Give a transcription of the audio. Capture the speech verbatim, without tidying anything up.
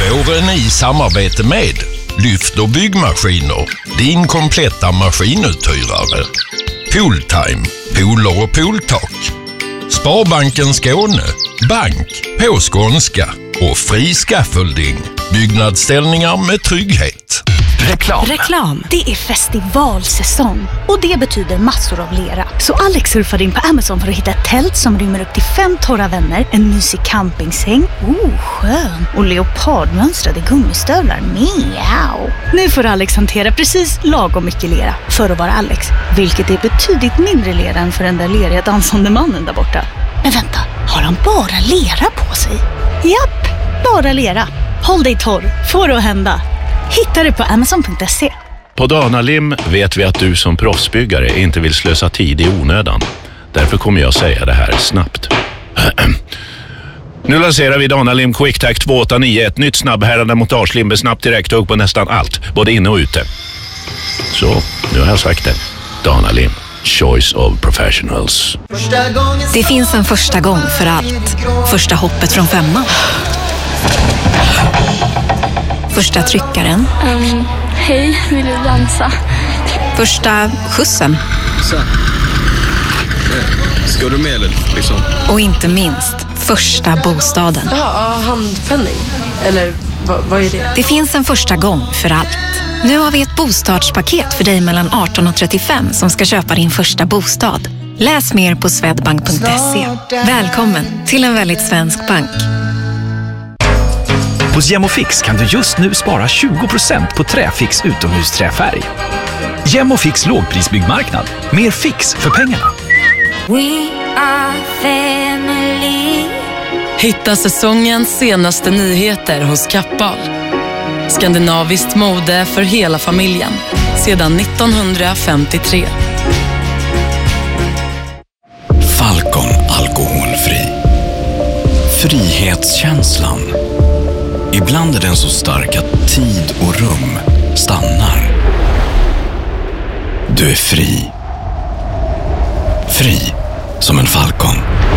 Våren i samarbete med Lyft och byggmaskiner, din kompletta maskinuthyrare. Pooltime, pooler och pooltak. Sparbanken Skåne, bank på skånska och fri scaffolding. Byggnadsställningar med trygghet. Reklam. Reklam. Det är festivalsäsong och det betyder massor av lera. Så Alex surfar in på Amazon för att hitta ett tält som rymmer upp till fem torra vänner, en mysig campingsäng, oh, skön, och leopardmönstrade gummistövlar. Miau. Nu får Alex hantera precis lagom mycket lera för att vara Alex, vilket är betydligt mindre lera än för den där leriga dansande mannen där borta. Men vänta, har han bara lera på sig? Japp, bara lera. Håll dig torr, får det att hända. Hittar du på amazon punkt se. På Danalim vet vi att du som proffsbyggare inte vill slösa tid i onödan. Därför kommer jag säga det här snabbt. Nu lanserar vi Danalim QuickTac två åtta nio, ett nytt snabbhärande montagelim med snabbt direkt och på nästan allt, både inne och ute. Så, nu har jag sagt det. Danalim, choice of professionals. Det finns en första gång för allt. Första hoppet från femman. Första tryckaren. Um, hej, vill du dansa? Första skjutsen. Så. Ska du med eller liksom? Och inte minst, första bostaden. Ja, handpenning. Eller vad, vad är det? Det finns en första gång för allt. Nu har vi ett bostadspaket för dig mellan arton och trettiofem som ska köpa din första bostad. Läs mer på swedbank punkt se. Välkommen till en väldigt svensk bank. Hos Gemofix kan du just nu spara tjugo procent på Träfix utomhusträfärg. Gemofix lågprisbyggmarknad. Mer fix för pengarna. We are family. Hitta säsongens senaste nyheter hos Kappahl. Skandinaviskt mode för hela familjen. Sedan nittonhundrafemtiotre. Falcon alkoholfri. Frihetskänslan. Ibland är den så stark att tid och rum stannar. Du är fri. Fri som en falcon.